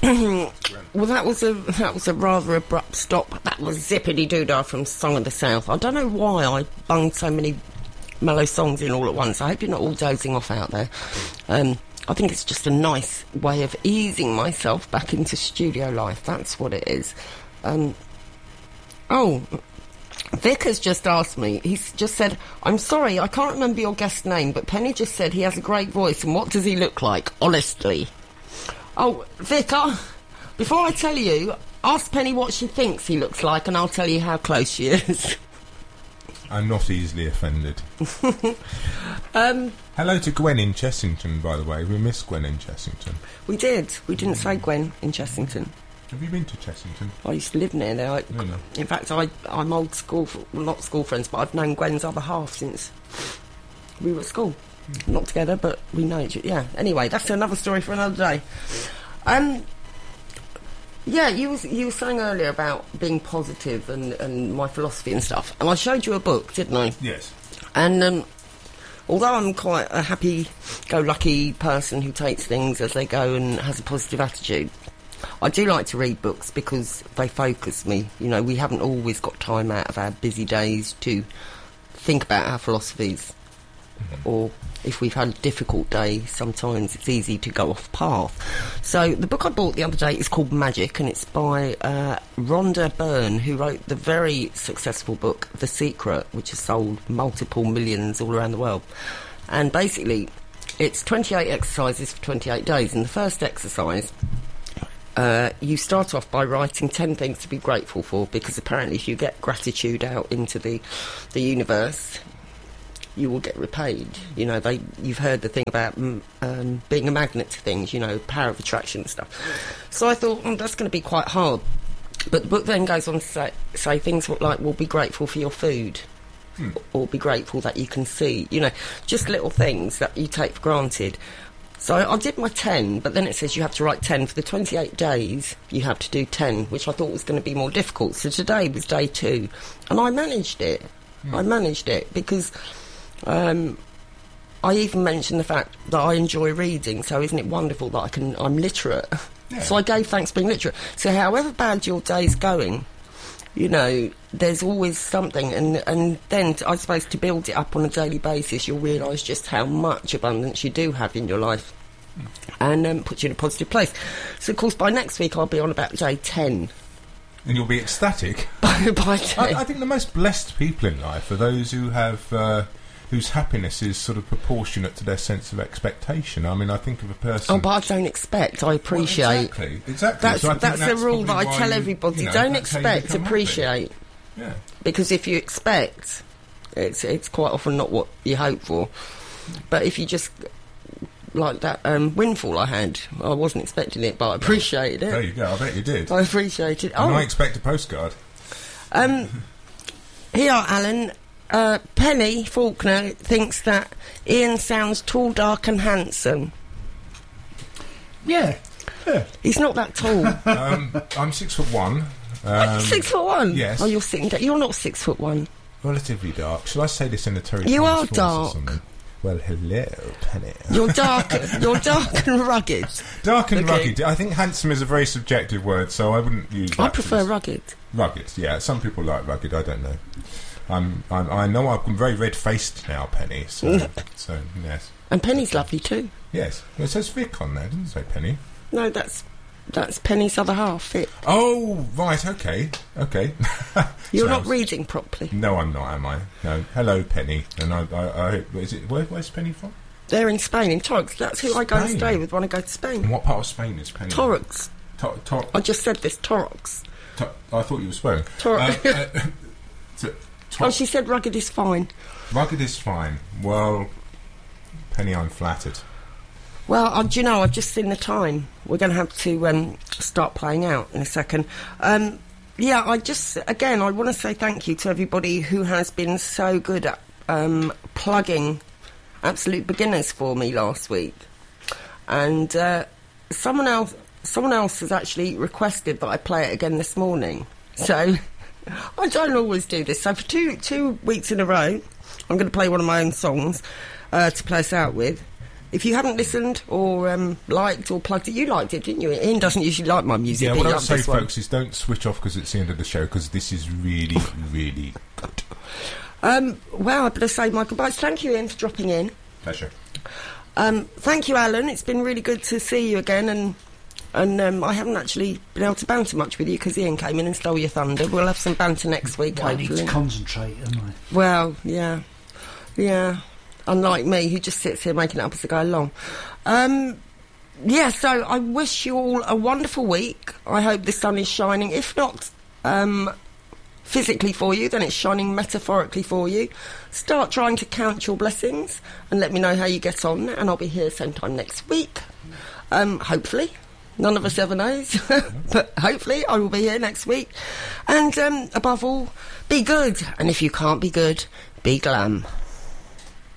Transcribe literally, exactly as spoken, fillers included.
Well, that was a that was a rather abrupt stop. That was Zippity Doodah from Song of the South. I don't know why I bunged so many mellow songs in all at once. I hope you're not all dozing off out there. Um, I think it's just a nice way of easing myself back into studio life. That's what it is. Um, oh, Vic has just asked me. He's just said, "I'm sorry, I can't remember your guest name, but Penny just said he has a great voice. And what does he look like, honestly?" Oh, Vic, uh, before I tell you, ask Penny what she thinks he looks like, and I'll tell you how close she is. I'm not easily offended. um, Hello to Gwen in Chessington, by the way. We missed Gwen in Chessington. We did. We didn't say Gwen in Chessington. Have you been to Chessington? I used to live near there. I, no, no. In fact, I, I'm old school, well, not school friends, but I've known Gwen's other half since we were at school. Mm. Not together, but we know each other. Yeah, anyway, that's another story for another day. Um, yeah, you, was, you were saying earlier about being positive and, and my philosophy and stuff, and I showed you a book, didn't I? Yes. And um, although I'm quite a happy-go-lucky person who takes things as they go and has a positive attitude, I do like to read books because they focus me. You know, we haven't always got time out of our busy days to think about our philosophies. Mm-hmm. Or if we've had a difficult day, sometimes it's easy to go off path. So the book I bought the other day is called Magic, and it's by uh, Rhonda Byrne, who wrote the very successful book The Secret, which has sold multiple millions all around the world. And basically, it's twenty-eight exercises for twenty-eight days. And the first exercise, Uh, you start off by writing ten things to be grateful for, because apparently if you get gratitude out into the the universe, you will get repaid. You know, they you've heard the thing about um, being a magnet to things, you know, power of attraction and stuff. So I thought, oh, that's going to be quite hard. But the book then goes on to say, say things like, well, be grateful for your food, hmm. or be grateful that you can see. You know, just little things that you take for granted. So I did my ten, but then it says you have to write ten. For the twenty-eight days, you have to do ten, which I thought was going to be more difficult. So today was day two, and I managed it. Mm. I managed it because um, I even mentioned the fact that I enjoy reading, so isn't it wonderful that I can, I'm literate? Yeah. So I gave thanks for being literate. So however bad your day's going, you know, there's always something, and and then I suppose to build it up on a daily basis, you'll realise just how much abundance you do have in your life, mm. and um, put you in a positive place. So of course by next week I'll be on about day ten. And you'll be ecstatic. by, by ten. I, I think the most blessed people in life are those who have uh, whose happiness is sort of proportionate to their sense of expectation. I mean, I think of a person... Oh, but I don't expect, I appreciate. Well, exactly, exactly. That's, so that's, that's a rule that I tell you, everybody. You know, don't expect, appreciate. Happy. Yeah. Because if you expect, it's it's quite often not what you hope for. But if you just... Like that um, windfall I had, I wasn't expecting it, but I appreciated it. There you go, I bet you did. I appreciated it. And oh. I expect a postcard. Um, here, Alan... Uh, Penny Faulkner thinks that Ian sounds tall, dark and handsome. Yeah. yeah. He's not that tall. um, I'm six foot one. Um, six foot one? Yes. Oh, you're sitting down. You're not six foot one. Relatively dark. Shall I say this in a Terry You Thomas are voice dark. or something? Well, hello, Penny. You're dark. You're dark and rugged. Dark and okay. rugged. I think handsome is a very subjective word, so I wouldn't use that. I prefer as rugged. Rugged, yeah. Some people like rugged, I don't know. I'm, I'm, I know I'm very red-faced now, Penny, so, so, yes. And Penny's lovely too. Yes. Well, it says Vic on there, doesn't it say Penny? No, that's that's Penny's other half, Vic. Oh, right, okay, okay. You're so not was, reading properly. No, I'm not, am I? No. Hello, Penny. And I, I, I is it, where, where's Penny from? They're in Spain, in Torrux. That's who Spain. I go and stay with when I go to Spain. And what part of Spain is Penny? Torrux. Tor- tor- I just said this, Torrux. Tor- I thought you were swearing. Torrux. Uh, uh, t- tor- oh, she said rugged is fine. Rugged is fine. Well, Penny, I'm flattered. Well, uh, do you know, I've just seen the time. We're going to have to um, start playing out in a second. Um, yeah, I just, again, I want to say thank you to everybody who has been so good at um, plugging Absolute Beginners for me last week. And uh, someone else someone else has actually requested that I play it again this morning. So, I don't always do this. So for two two weeks in a row, I'm going to play one of my own songs uh, to play us out with. if you haven't listened or um, liked or plugged it, you liked it, didn't you? Ian doesn't usually like my music. Yeah, but what he I would loved say, this one. folks, is don't switch off because it's the end of the show, because this is really, really good. Um, well, I better say my goodbyes. Thank you, Ian, for dropping in. Pleasure. Um, thank you, Alan. It's been really good to see you again, and and um, I haven't actually been able to banter much with you because Ian came in and stole your thunder. We'll have some banter next week, Well, I need hopefully. to concentrate, haven't I? Well, yeah, yeah. Unlike me, who just sits here making it up as I go along. Um, yeah, so I wish you all a wonderful week. I hope the sun is shining. If not um, physically for you, then it's shining metaphorically for you. Start trying to count your blessings and let me know how you get on, and I'll be here same time next week. Um, hopefully. None of us ever knows, but hopefully I will be here next week. And um, above all, be good. And if you can't be good, be glam.